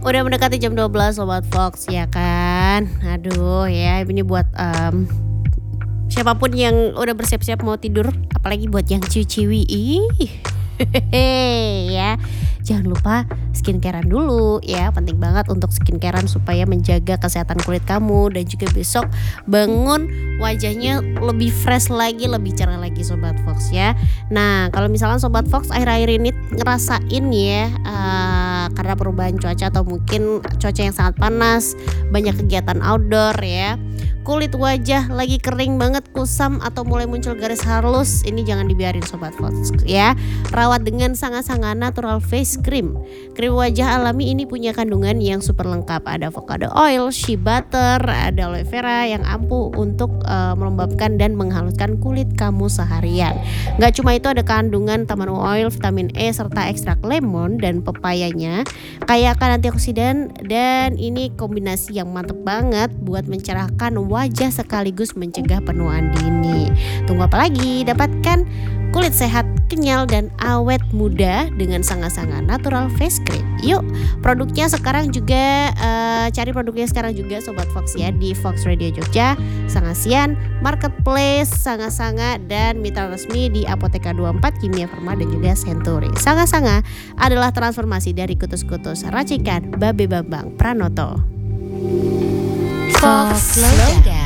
Udah mendekati jam 12 Sobat Fox ya kan. Aduh ya ini buat siapapun yang udah bersiap-siap mau tidur, apalagi buat yang ciwi-ciwi. Ya. Jangan lupa skincarean dulu ya, penting banget untuk skincarean supaya menjaga kesehatan kulit kamu dan juga besok bangun wajahnya lebih fresh lagi, lebih cerah lagi Sobat Fox ya. Nah kalau misalnya Sobat Fox akhir-akhir ini ngerasain ya karena perubahan cuaca atau mungkin cuaca yang sangat panas, banyak kegiatan outdoor ya, kulit wajah lagi kering banget, kusam atau mulai muncul garis halus, ini jangan dibiarin Sobat Fox ya. Rawat dengan Sangat-Sangat Natural Face Cream. Krim wajah alami ini punya kandungan yang super lengkap. Ada avocado oil, shea butter, ada aloe vera yang ampuh untuk melembabkan dan menghaluskan kulit kamu seharian. Gak cuma itu, ada kandungan tamarind oil, vitamin E serta ekstrak lemon dan pepayanya kaya akan antioksidan, dan ini kombinasi yang mantep banget buat mencerahkan wajah sekaligus mencegah penuaan dini. Tunggu apa lagi? Dapatkan kulit sehat, kenyal dan awet muda dengan Sangat-Sangat Natural Face Cream. Yuk, produknya sekarang juga cari produknya sekarang juga Sobat Fox ya di Fox Radio Jogja, Sangasian, Marketplace, Sangat-Sangat dan mitra resmi di Apoteka 24, Kimia Farma dan juga Century. Sangat-Sangat adalah transformasi dari kutus-kutus racikan Babe Bambang Pranoto. Fox Slogan.